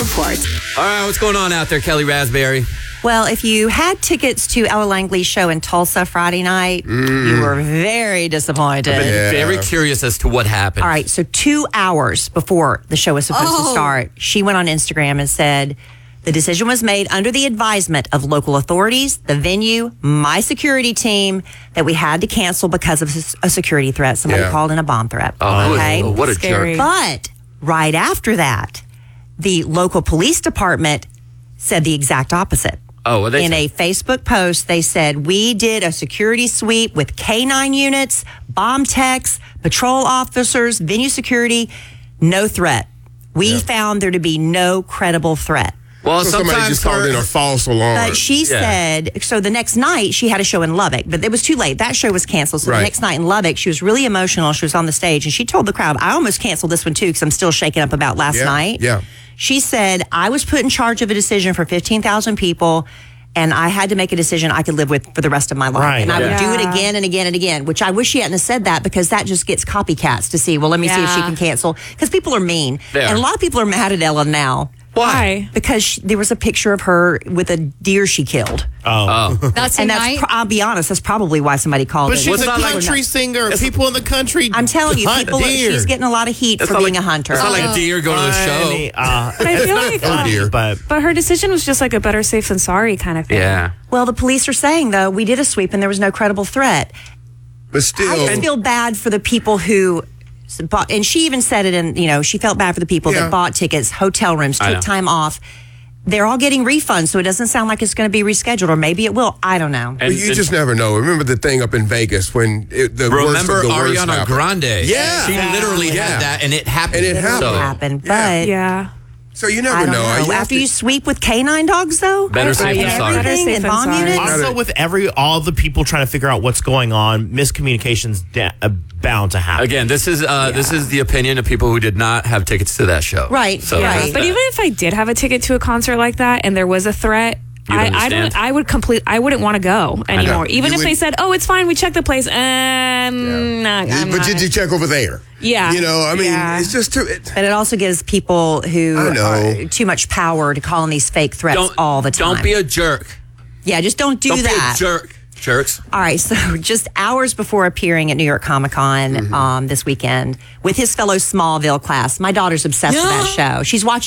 Report. All right, what's going on out there, Kelly Raspberry? Well, if you had tickets to Ella Langley's show in Tulsa Friday night, you were very disappointed. I've been very curious as to what happened. All right, so 2 hours before the show was supposed to start, she went on Instagram and said, the decision was made under the advisement of local authorities, the venue, my security team, that we had to cancel because of a security threat. Somebody called in a bomb threat. Oh, what a Scary. jerk. But right after that, the local police department said the exact opposite. Oh, what they In say? a Facebook post, they said, we did a security sweep with K9 units, bomb techs, patrol officers, venue security, no threat. We found there to be no credible threat. Well, So somebody just called in a false alarm. But she said, so the next night she had a show in Lubbock, but it was too late. That show was canceled. So the next night in Lubbock, she was really emotional. She was on the stage and she told the crowd, I almost canceled this one too because I'm still shaken up about last night. Yeah. She said, I was put in charge of a decision for 15,000 people and I had to make a decision I could live with for the rest of my life. Right. And I would do it again and again and again, which I wish she hadn't have said that because that just gets copycats to see, well, let me see if she can cancel. Because people are mean. They are. And a lot of people are mad at Ella now. Why? Because there was a picture of her with a deer she killed. That's And night. I'll be honest, that's probably why somebody called But it. she's It's a not like- country singer. People in the country I'm telling you, hunt people, deer. she's getting a lot of heat for not being like- a hunter. It's not like deer going to the show. Funny. But I feel like, dear. But but her decision was just like a better safe than sorry kind of thing. Yeah. Well, the police are saying, though, we did a sweep and there was no credible threat. But I still, just feel bad for the people who bought, and she even said it in, she felt bad for the people that bought tickets, hotel rooms, I know. took time off. They're all getting refunds, so it doesn't sound like it's going to be rescheduled, or maybe it will. I don't know. but you just never know. Remember the thing up in Vegas when the worst Remember of the worst Ariana happened? Grande? Yeah. She literally Yeah. had that, and it happened. And it happened. It So, happened, but Yeah. So you I never don't know. know. have After to- you sweep with canine dogs, though, better safe than yeah. sorry. Better everything safe and than bomb sorry. units. also, with all the people trying to figure out what's going on, miscommunications bound to happen. Again, this is the opinion of people who did not have tickets to that show. Right, So, right. But even if I did have a ticket to a concert like that and there was a threat, You'd understand? I wouldn't want to go anymore. Even You if they would- said, "Oh, it's fine, we checked the place," I'm but not. did you check over there? Yeah. I mean, Yeah. it's just too. But it also gives people who I know. are too much power to call in these fake threats all the time. Don't be a jerk. Yeah, just don't do Don't that. be a jerk. Jerks. All right, so just hours before appearing at New York Comic Con this weekend with his fellow Smallville class, my daughter's obsessed with that show. She's watching